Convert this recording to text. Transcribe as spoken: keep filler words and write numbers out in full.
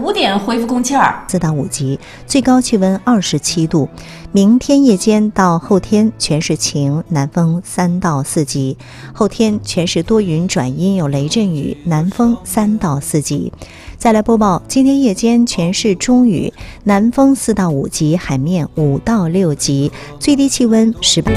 五点恢复供气儿， 四到五级，最高气温二十七度。明天夜间到后天全是晴，南风三到四级。后天全是多云转阴，有雷阵雨，南风三到四级。再来播报，今天夜间全是中雨，南风四到五级，海面五到六级，最低气温十八。